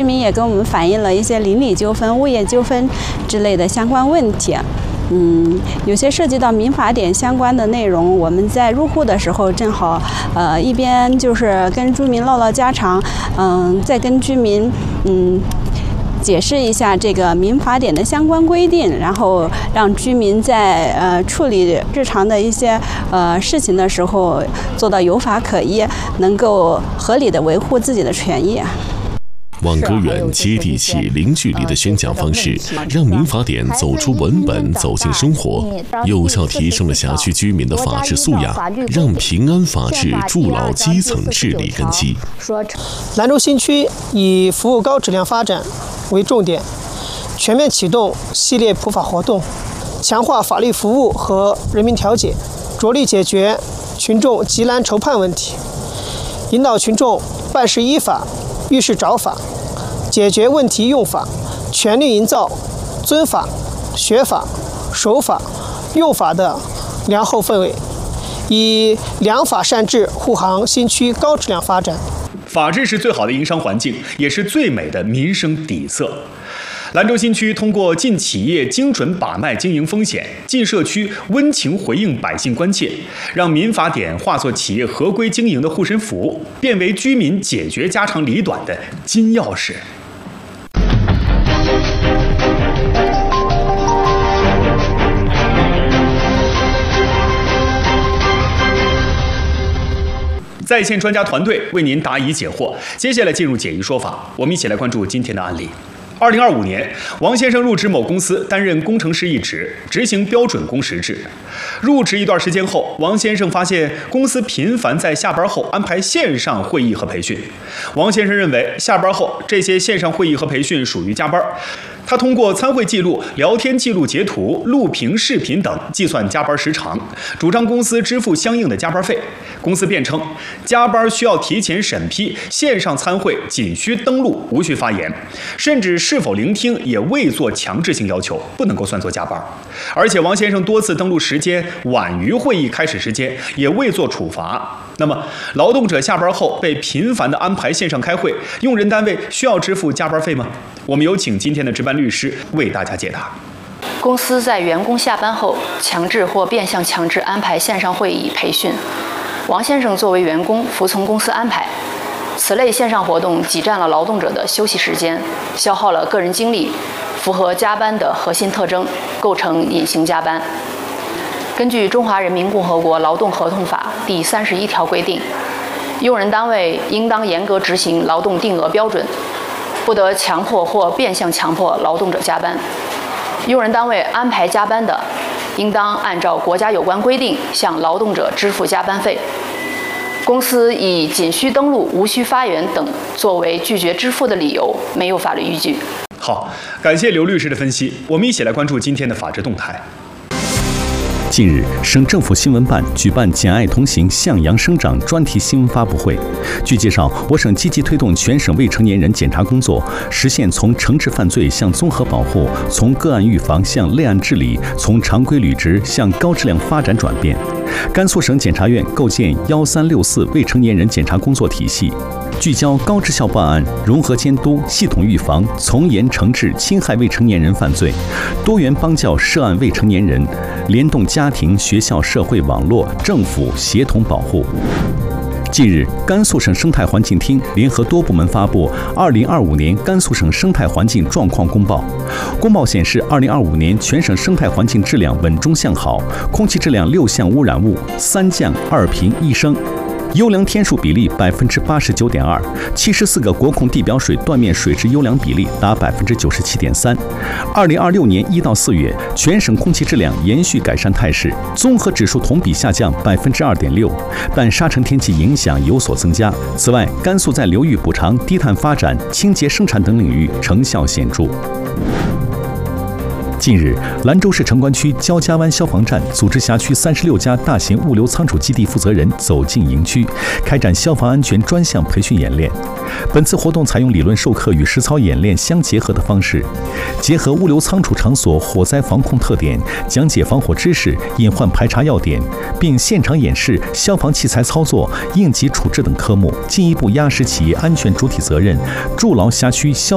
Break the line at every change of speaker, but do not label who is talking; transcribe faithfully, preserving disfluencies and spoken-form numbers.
民也跟我们反映了一些邻里纠纷、物业纠纷之类的相关问题。嗯，有些涉及到民法典相关的内容，我们在入户的时候正好，呃，一边就是跟居民唠唠家常，嗯，再跟居民嗯解释一下这个民法典的相关规定，然后让居民在呃处理日常的一些呃事情的时候做到有法可依，能够合理的维护自己的权益。
网格远、接地气、零距离的宣讲方式，让民法典走出文本，走进生活，有效提升了辖区居民的法治素养，让平安法治筑牢基层治理根基。
兰州新区以服务高质量发展为重点，全面启动系列普法活动，强化法律服务和人民调解，着力解决群众急难愁盼问题，引导群众办事依法、遇事找法，解决问题用法，全力营造尊法、学法、守法、用法的良好氛围，以良法善治护航新区高质量发展。
法治是最好的营商环境，也是最美的民生底色。兰州新区通过进企业精准把脉经营风险，进社区温情回应百姓关切，让民法典化作企业合规经营的护身符，变为居民解决家长里短的金钥匙。在线专家团队为您答疑解惑。接下来进入解疑说法，我们一起来关注今天的案例。二零二五年，王先生入职某公司，担任工程师一职，执行标准工时制。入职一段时间后，王先生发现公司频繁在下班后安排线上会议和培训。王先生认为，下班后这些线上会议和培训属于加班。他通过参会记录、聊天记录截图、录屏视频等计算加班时长，主张公司支付相应的加班费。公司辩称，加班需要提前审批，线上参会仅需登录，无需发言，甚至是否聆听也未做强制性要求，不能够算作加班。而且王先生多次登录时间晚于会议开始时间，也未做处罚。那么，劳动者下班后被频繁地安排线上开会，用人单位需要支付加班费吗？我们有请今天的值班律师为大家解答。
公司在员工下班后强制或变相强制安排线上会议培训，王先生作为员工服从公司安排，此类线上活动挤占了劳动者的休息时间，消耗了个人精力，符合加班的核心特征，构成隐形加班。根据《中华人民共和国劳动合同法》第三十一条规定，用人单位应当严格执行劳动定额标准，不得强迫或变相强迫劳动者加班。用人单位安排加班的，应当按照国家有关规定向劳动者支付加班费。公司以仅需登录、无需发言等作为拒绝支付的理由，没有法律依据。
好，感谢刘律师的分析。我们一起来关注今天的法治动态。
近日，省政府新闻办举办“简爱同行，向阳生长”专题新闻发布会。据介绍，我省积极推动全省未成年人检查工作，实现从惩治犯罪向综合保护，从个案预防向类案治理，从常规履职向高质量发展转变。甘肃省检察院构建“幺三六四”未成年人检查工作体系，聚焦高质效办案、融合监督、系统预防、从严惩治侵害未成年人犯罪，多元帮教涉案未成年人，联动家庭、学校、社会网络、政府协同保护。近日，甘肃省生态环境厅联合多部门发布《二零二五年甘肃省生态环境状况公报》。公报显示，二零二五年全省生态环境质量稳中向好，空气质量六项污染物三降二平一升。优良天数比例百分之八十九点二，七十四个国控地表水断面水质优良比例达百分之九十七点三。二零二六年一到四月，全省空气质量延续改善态势，综合指数同比下降百分之二点六，但沙尘天气影响有所增加。此外，甘肃在流域补偿、低碳发展、清洁生产等领域成效显著。近日，兰州市城关区焦家湾消防站组织辖区三十六家大型物流仓储基地负责人走进营区，开展消防安全专项培训演练。本次活动采用理论授课与实操演练相结合的方式，结合物流仓储场所火灾防控特点，讲解防火知识、隐患排查要点，并现场演示消防器材操作、应急处置等科目，进一步压实企业安全主体责任，筑牢辖区消